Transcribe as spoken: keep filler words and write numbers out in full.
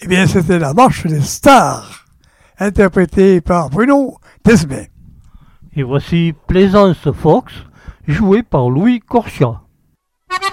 Eh bien, c'était la marche des stars, interprétée par Bruno Desmet. Et voici Plaisance Fox, joué par Louis Corchia.